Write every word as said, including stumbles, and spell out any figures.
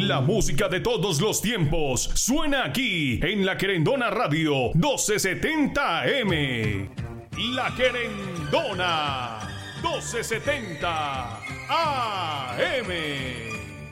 La música de todos los tiempos suena aquí en La Querendona Radio doce setenta A M. La Querendona doce setenta A M.